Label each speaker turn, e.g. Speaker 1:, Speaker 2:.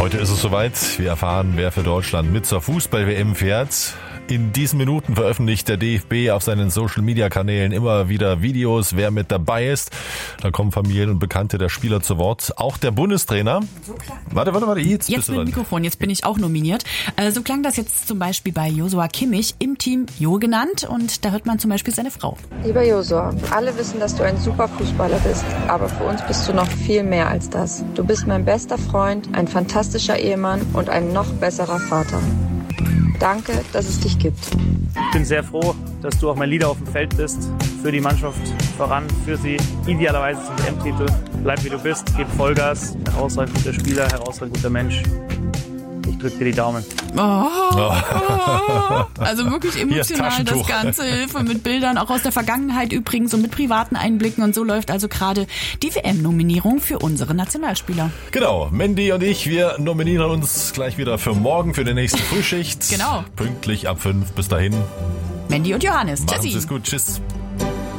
Speaker 1: Heute ist es soweit. Wir erfahren, wer für Deutschland mit zur Fußball-WM fährt. In diesen Minuten veröffentlicht der DFB auf seinen Social-Media-Kanälen immer wieder Videos, wer mit dabei ist. Da kommen Familien und Bekannte der Spieler zu Wort. Auch der Bundestrainer. So warte. Jetzt
Speaker 2: mit dem Mikrofon, jetzt bin ich auch nominiert. So klang das jetzt zum Beispiel bei Josua Kimmich, im Team Jo genannt. Und da hört man zum Beispiel seine Frau.
Speaker 3: Lieber Josua, alle wissen, dass du ein super Fußballer bist. Aber für uns bist du noch viel mehr als das. Du bist mein bester Freund, ein fantastischer Ehemann und ein noch besserer Vater. Danke, dass es dich gibt.
Speaker 4: Ich bin sehr froh, dass du auch mein Leader auf dem Feld bist. Für die Mannschaft voran, für sie idealerweise zum WM-Titel. Bleib wie du bist, gib Vollgas. Herausragend guter Spieler, herausragend guter Mensch. Ich drück dir die Daumen.
Speaker 2: Also wirklich emotional das Ganze. Hilfe mit Bildern, auch aus der Vergangenheit übrigens und mit privaten Einblicken. Und so läuft also gerade die WM-Nominierung für unsere Nationalspieler.
Speaker 1: Genau, Mandy und ich, wir nominieren uns gleich wieder für morgen, für die nächste Frühschicht.
Speaker 2: Genau.
Speaker 1: Pünktlich ab 5. Bis dahin.
Speaker 2: Mandy und Johannes.
Speaker 1: Machen Sie es gut. Tschüss.